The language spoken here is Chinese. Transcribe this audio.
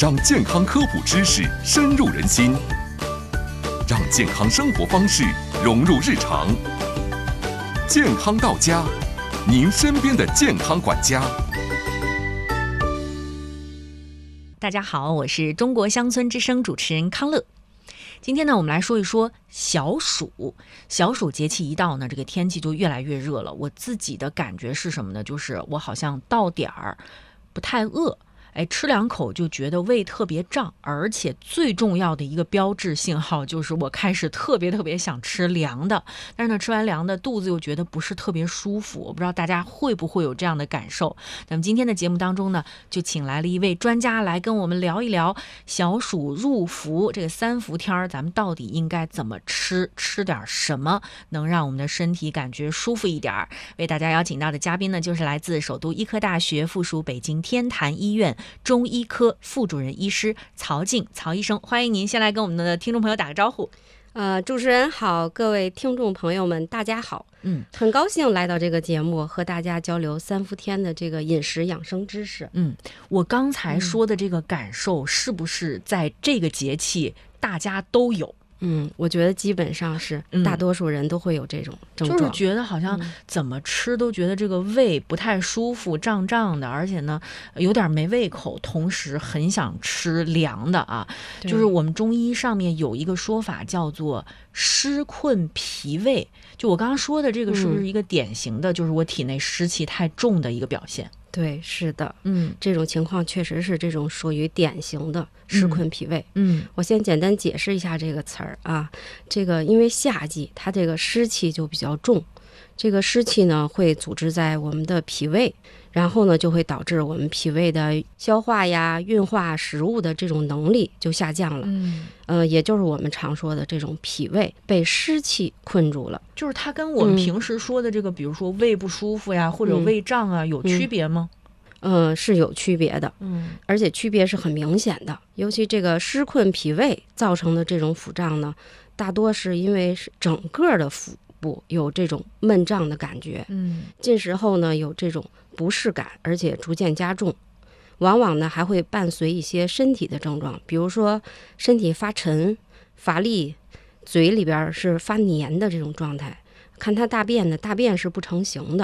让健康科普知识深入人心，让健康生活方式融入日常。健康到家，您身边的健康管家。 大家好，我是中国乡村之声主持人康乐。今天呢，我们来说一说小暑。小暑节气一到呢，这个天气就越来越热了。我自己的感觉是什么呢？就是我好像到点儿不太饿，吃两口就觉得胃特别胀，而且最重要的一个标志信号就是我开始特别想吃凉的，但是呢，吃完凉的肚子又觉得不是特别舒服。我不知道大家会不会有这样的感受。那么今天的节目当中呢，就请来了一位专家来跟我们聊一聊小暑入伏这个3伏天，咱们到底应该怎么吃点什么能让我们的身体感觉舒服一点。为大家邀请到的嘉宾呢，就是来自首都医科大学附属北京天坛医院中医科副主任医师曹静曹医生，欢迎您先来跟我们的听众朋友打个招呼。 主持人好，各位听众朋友们大家好。很高兴来到这个节目，和大家交流3伏天的这个饮食养生知识。 我刚才说的这个感受，是不是在这个节气大家都有？ 我觉得基本上是大多数人都会有这种症状， 就是觉得好像怎么吃都觉得这个胃不太舒服，胀胀的，而且呢有点没胃口，同时很想吃凉的啊。就是我们中医上面有一个说法叫做湿困脾胃，就我刚刚说的这个是不是一个典型的，就是我体内湿气太重的一个表现？ 对，是的，这种情况确实是这种属于典型的湿困脾胃。我先简单解释一下这个词儿啊。这个因为夏季它这个湿气就比较重，这个湿气呢会组织在我们的脾胃，然后呢就会导致我们脾胃的消化呀、运化食物的这种能力就下降了。也就是我们常说的这种脾胃被湿气困住了。 就是它跟我们平时说的这个，比如说胃不舒服呀，或者胃胀啊，有区别吗？ 是有区别的，而且区别是很明显的。尤其这个湿困脾胃造成的这种腹胀呢，大多是因为是整个的腹部有这种闷胀的感觉，进食后呢有这种不适感，而且逐渐加重，往往呢还会伴随一些身体的症状，比如说身体发沉、乏力，嘴里边是发黏的这种状态。看他大便呢，大便是不成形的，